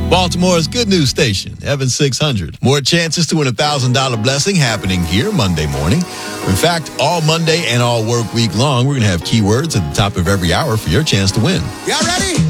Baltimore's good news station, Evan 600. More chances to win a $1,000 blessing happening here Monday morning. In fact, all Monday and all work week long, we're going to have keywords at the top of every hour for your chance to win. Y'all ready?